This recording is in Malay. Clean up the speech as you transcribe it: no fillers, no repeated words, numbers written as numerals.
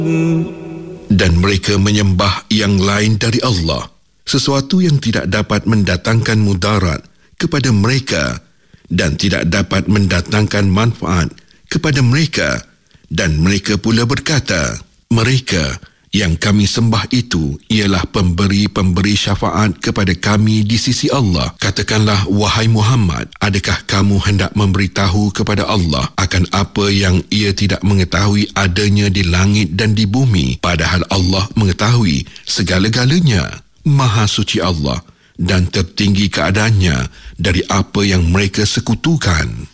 Dan mereka menyembah yang lain dari Allah, sesuatu yang tidak dapat mendatangkan mudarat kepada mereka dan tidak dapat mendatangkan manfaat kepada mereka. Dan mereka pula berkata, mereka yang kami sembah itu ialah pemberi-pemberi syafaat kepada kami di sisi Allah. Katakanlah, wahai Muhammad, adakah kamu hendak memberitahu kepada Allah akan apa yang ia tidak mengetahui adanya di langit dan di bumi, padahal Allah mengetahui segala-galanya? Maha suci Allah dan tertinggi keadaannya dari apa yang mereka sekutukan.